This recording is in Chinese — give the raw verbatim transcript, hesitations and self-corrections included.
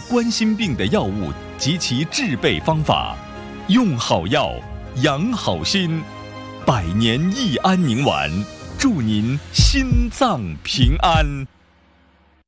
冠心病的药物及其制备方法。用好药，养好心。百年益安宁丸，祝您心脏平安。